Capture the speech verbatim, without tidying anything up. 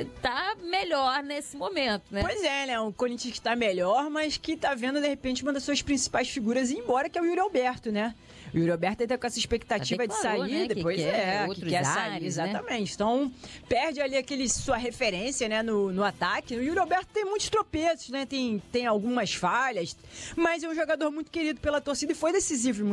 que tá melhor nesse momento, né? Pois é, né? Um Corinthians que tá melhor, mas que tá vendo, de repente, uma das suas principais figuras ir embora, que é o Yuri Alberto, né? O Yuri Alberto tá com essa expectativa de declarou, sair, né, que depois quer é, que quer sair, ares, né? exatamente. Então, perde ali aquele sua referência, né, no, no ataque. O Yuri Alberto tem muitos tropeços, né? Tem, tem algumas falhas, mas é um jogador muito querido pela torcida e foi decisivo